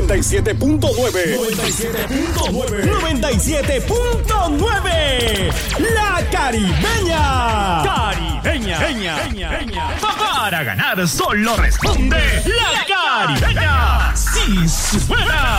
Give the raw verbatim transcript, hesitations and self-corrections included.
noventa y siete punto nueve. noventa y siete punto nueve. noventa y siete punto nueve. La Caribeña. Caribeña. Peña, Peña, Peña. Para ganar solo responde La Caribeña. Sí suena.